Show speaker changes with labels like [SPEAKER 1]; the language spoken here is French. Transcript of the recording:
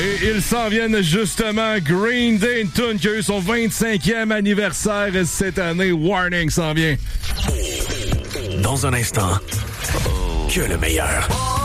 [SPEAKER 1] Et ils s'en viennent justement. Green Day, une tune qui a eu son 25e anniversaire cette année. Warning s'en vient.
[SPEAKER 2] Dans un instant, que le meilleur.